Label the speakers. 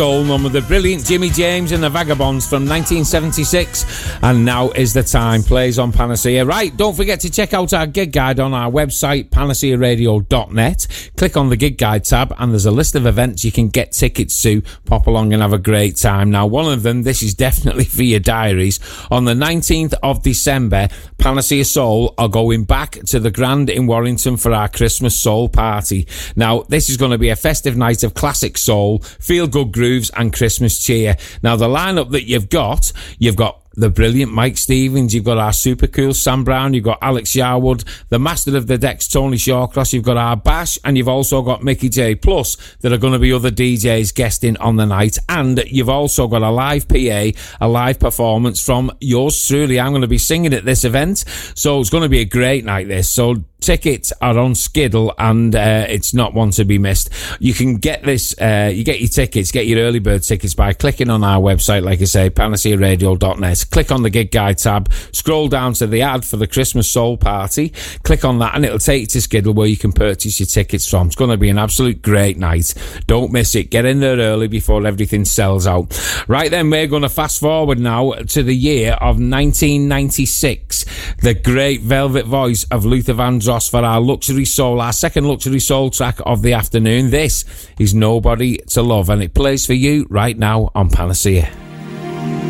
Speaker 1: Soul, number the brilliant Jimmy James and the Vagabonds from 1976, and Now Is the Time plays on Panacea. Right, don't forget to check out our gig guide on our website, panacearadio.net. Click on the gig guide tab and there's a list of events you can get tickets to. Pop along and have a great time. Now, one of them, this is definitely for your diaries, on the 19th of December, Panacea Soul are going back to the Grand in Warrington for our Christmas Soul Party. Now, this is going to be a festive night of classic soul, feel-good grooves and Christmas cheer. Now, the lineup that you've got the brilliant Mike Stevens, you've got our super cool Sam Brown, you've got Alex Yarwood, the master of the decks Tony Shawcross, you've got our Bash, and you've also got Mickey J. Plus, there are going to be other DJs guesting on the night, and you've also got a live PA, a live performance from yours truly. I'm going to be singing at this event, so it's going to be a great night this. So tickets are on Skiddle, and it's not one to be missed. You can get this, you get your tickets, get your early bird tickets by clicking on our website, like I say, panacearadio.net. Click on the gig guide tab, scroll down to the ad for the Christmas Soul Party, click on that and it'll take you to Skiddle where you can purchase your tickets from. It's going to be an absolute great night. Don't miss it. Get in there early before everything sells out. Right then, we're going to fast forward now to the year of 1996. The great velvet voice of Luther Vandross for our Luxury Soul, our second Luxury Soul track of the afternoon. This is Nobody to Love, and it plays for you right now on Panacea.